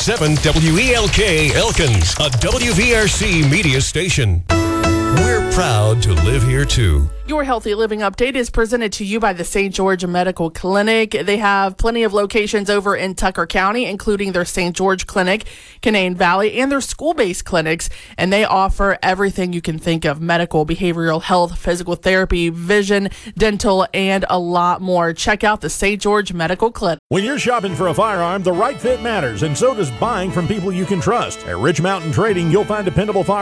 101.7 WELK Elkins, a WVRC media station. We're proud to live here, too. Your Healthy Living Update is presented to you by the St. George Medical Clinic. They have plenty of locations over in Tucker County, including their St. George Clinic, Canaan Valley, and their school-based clinics. And they offer everything you can think of: medical, behavioral health, physical therapy, vision, dental, and a lot more. Check out the St. George Medical Clinic. When you're shopping for a firearm, the right fit matters, and so does buying from people you can trust. At Rich Mountain Trading, you'll find dependable firearms